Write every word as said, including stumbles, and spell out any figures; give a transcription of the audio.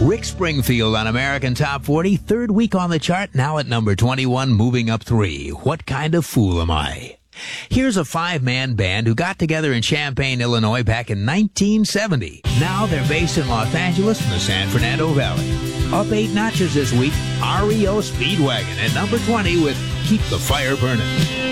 Rick Springfield on American Top forty, third week on the chart, now at number twenty-one, moving up three. What kind of fool am I? Here's a five-man band who got together in Champaign, Illinois back in nineteen seventy. Now they're based in Los Angeles in the San Fernando Valley. Up eight notches this week, R E O Speedwagon at number twenty with Keep the Fire Burning.